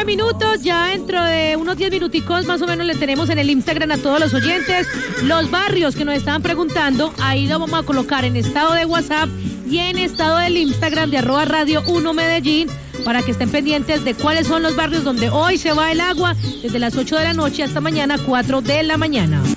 minutos, ya dentro de unos 10 minuticos más o menos le tenemos en el Instagram a todos los oyentes los barrios que nos estaban preguntando. Ahí lo vamos a colocar en estado de WhatsApp y en estado del Instagram de @radio1 Medellín para que estén pendientes de cuáles son los barrios donde hoy se va el agua desde las 8 de la noche hasta mañana 4 de la mañana.